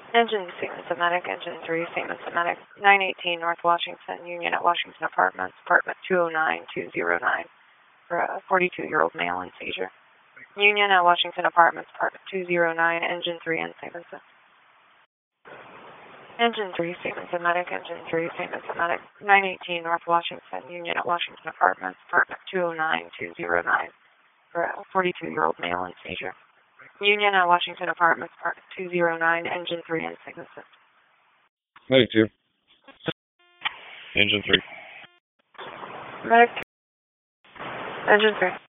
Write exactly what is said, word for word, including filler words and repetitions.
Engine statements of medic, engine three statements of medic, nine eighteen North Washington, Union at Washington Apartments, apartment two oh nine two oh nine, for a forty-two-year-old male in seizure. Union at Washington Apartments, apartment two oh nine, engine three and statements of Engine three statements of medic, engine three statements of medic, nine eighteen North Washington, Union at Washington Apartments, apartment two oh nine two oh nine, for a forty-two-year-old male in seizure. Union at Washington Apartments, apartment two oh nine, engine three and statements of Medic two. Engine three. Medic, engine three.